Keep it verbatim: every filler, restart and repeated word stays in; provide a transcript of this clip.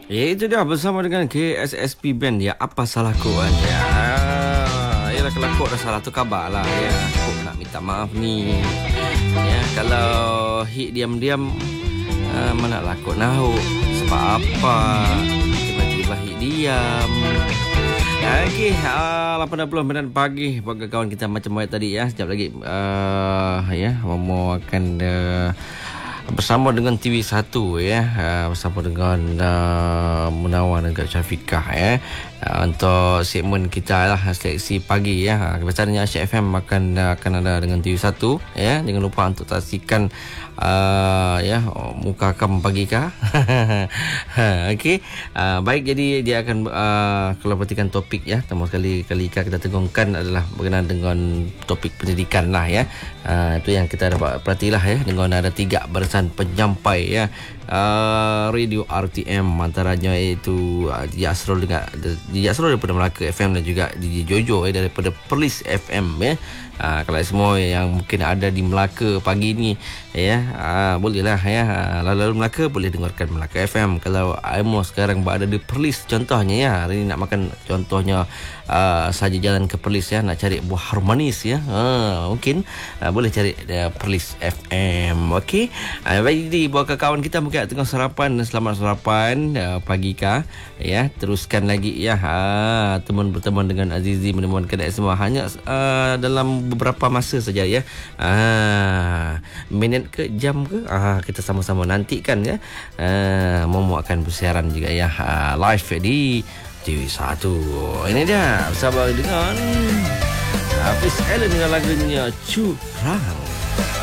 Ya, itu dia bersama dengan K S S P Band ya. Apa salahku kan ya. Yalah, kalau kau ada salah tu khabar lah ya. Aku nak minta maaf ni. Ya, kalau hit diam-diam uh, mana lah kau nahu sebab apa tiba-tiba hit diam. Okey, uh, lapan puluh minit pagi bagi kawan kita macam mana tadi ya. Sekejap lagi uh, ya, Momo akan uh, bersama dengan T V satu ya, uh, bersama dengan uh, Munawar dan juga Syafiqah ya, uh, untuk segmen kita lah seleksi pagi ya. Kebiasaannya Asyik F M akan uh, akan ada dengan T V satu ya. Jangan lupa untuk saksikan uh, ya muka kam pagi kah. Okey, uh, baik, jadi dia akan uh, kalau perhatikan topik ya, pertama sekali kali kita tegungkan adalah berkenaan dengan topik pendidikan lah ya. Uh, itu yang kita dapat perhatilah ya, dengan ada tiga barisan penyampai ya, uh, radio R T M, antaranya iaitu uh, D J Asrul dengan D J Asrul daripada Melaka F M dan juga D J Jojo ya, daripada Perlis F M ya. Uh, kalau semua yang mungkin ada di Melaka pagi ni ya, uh, bolehlah ya, uh, lalu-lalu Melaka boleh dengarkan Melaka F M. Kalau Aimo sekarang berada di Perlis contohnya ya, hari ni nak makan contohnya uh, saja jalan ke Perlis ya, nak cari buah harmonis ya, uh, mungkin uh, boleh cari uh, Perlis F M. Okey, uh, baik, jadi buat kawan kita mungkin tengah sarapan, selamat sarapan uh, pagi kah ya. Teruskan lagi ya, uh, teman berteman dengan Azizi, menemukan kedai semua hanya uh, dalam beberapa masa saja ya. Ah, minit ke jam ke? Ah, kita sama-sama nantikan ya. Ah, Momo akan bersiaran juga ya, ah, live di T V satu. Ini dia bersama dengan Hafiz Allen dengan lagunya Curang.